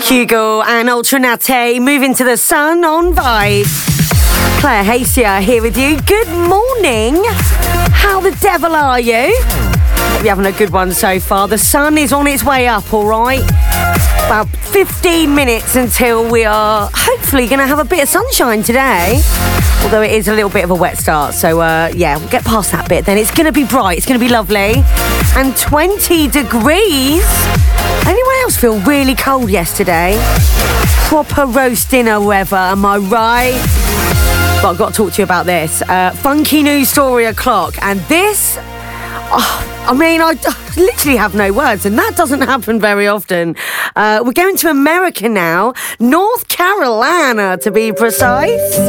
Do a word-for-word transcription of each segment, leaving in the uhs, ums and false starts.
Hugo and Ultra Natte moving to the sun on Vibe. Claire Hacia here with you. Good morning. How the devil are you? Hope you're having a good one so far. The sun is on its way up, all right? About fifteen minutes until we are hopefully going to have a bit of sunshine today. Although it is a little bit of a wet start. So, uh, yeah, we'll get past that bit. Then it's going to be bright. It's going to be lovely. And twenty degrees. Anyone else feel really cold yesterday? Proper roast dinner weather, am I right? But I've got to talk to you about this. Uh, funky news story o'clock. And this, oh, I mean, I, I literally have no words. And that doesn't happen very often. Uh, we're going to America now. North Carolina, to be precise.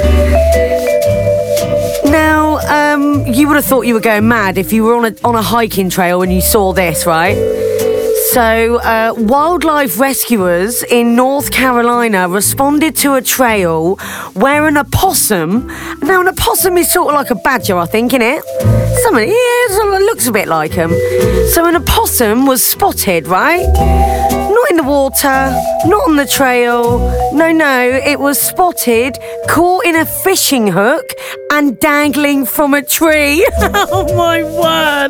Now, um, you would have thought you were going mad if you were on a, on a hiking trail and you saw this, right? So, uh, wildlife rescuers in North Carolina responded to a trail where an opossum... Now, an opossum is sort of like a badger, I think, innit? Something, yeah, it looks a bit like them. So, an opossum was spotted, right? Not in the water, not on the trail. No, no, it was spotted, caught in a fishing hook and dangling from a tree. Oh, my word.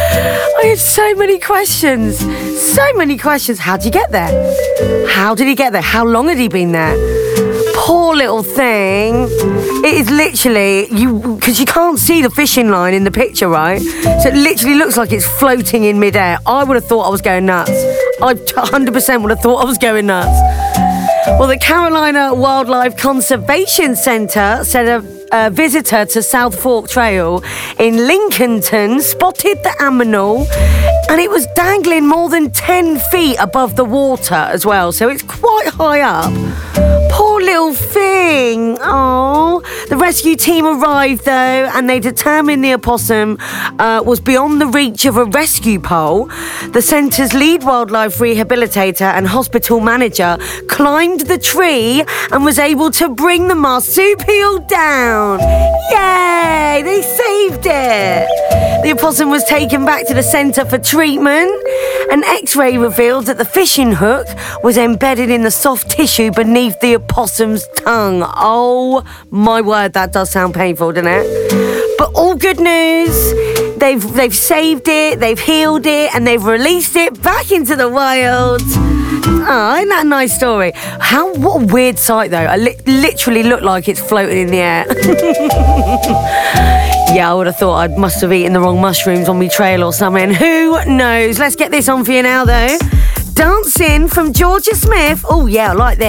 I have so many questions. So many questions. How'd you get there? How did he get there? How long had he been there? Poor little thing. It is literally, you because you can't see the fishing line in the picture, right? So it literally looks like it's floating in midair. I would have thought I was going nuts. I one hundred percent would have thought I was going nuts. Well, the Carolina Wildlife Conservation Center said a A visitor to South Fork Trail in Lincolnton spotted the aminal, and it was dangling more than ten feet above the water as well, so it's quite high up. Poor little thing. Oh, the rescue team arrived though, and they determined the opossum uh, was beyond the reach of a rescue pole. The centre's lead wildlife rehabilitator and hospital manager climbed the tree and was able to bring the marsupial down. Yay! They saved it! The opossum was taken back to the centre for treatment. An X-ray revealed that the fishing hook was embedded in the soft tissue beneath the opossum's tongue. Oh my word, that does sound painful, doesn't it? But all good news. They've they've saved it, they've healed it, and they've released it back into the wild. Oh, isn't that a nice story? How, what a weird sight though. I li- literally look like it's floating in the air. Yeah, I would have thought I must have eaten the wrong mushrooms on my trail or something. Who knows? Let's get this on for you now though. Dancing from Georgia Smith. Oh yeah, I like this.